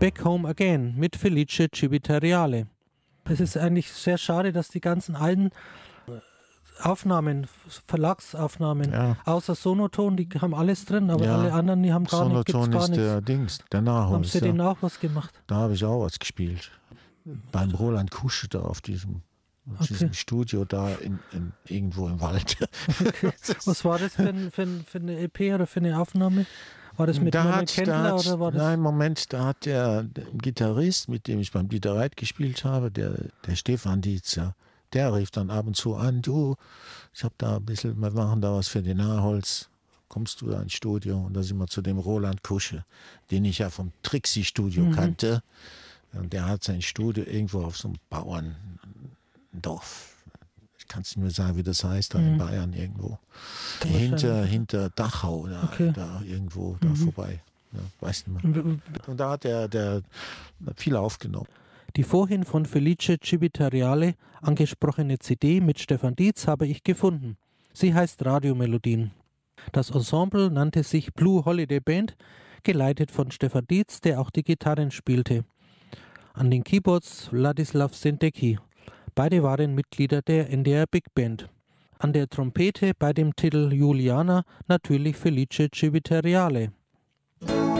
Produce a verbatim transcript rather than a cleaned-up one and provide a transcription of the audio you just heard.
Back Home Again mit Felice Civitariale. Es ist eigentlich sehr schade, dass die ganzen alten Aufnahmen, Verlagsaufnahmen, ja. außer Sonoton, die haben alles drin, aber ja. alle anderen, die haben gar nicht, gibt's gar Sonoton ist der Dings, der Nachholz. Haben sie ja. den auch was gemacht? Da habe ich auch was gespielt. Beim Roland Kusche da auf diesem, auf Okay. diesem Studio da in, in, irgendwo im Wald. Okay. Was war das für, ein, für, ein, für eine E P oder für eine Aufnahme? War das mit Moni Kendler oder war das? Nein, Moment, da hat der, der Gitarrist, mit dem ich beim Dieter Reit gespielt habe, der, der Stefan Dietz, ja, der rief dann ab und zu an, du, ich habe da ein bisschen, wir machen da was für den Nachholz, kommst du da ins Studio? Und da sind wir zu dem Roland Kusche, den ich ja vom Trixie-Studio mhm. kannte. Und der hat sein Studio irgendwo auf so einem Bauerndorf. Ich kann es nicht mehr sagen, wie das heißt, da mhm. in Bayern irgendwo. Hinter, hinter Dachau, da, okay. da irgendwo da mhm. vorbei. Ja, weiß nicht mehr. Und da hat der, der viel aufgenommen. Die vorhin von Felice Civitariale angesprochene C D mit Stefan Dietz habe ich gefunden. Sie heißt Radiomelodien. Das Ensemble nannte sich Blue Holiday Band, geleitet von Stefan Dietz, der auch die Gitarren spielte. An den Keyboards Wladislav Sendecki. Beide waren Mitglieder der N D R Big Band. An der Trompete bei dem Titel Juliana natürlich Felice Civitariale.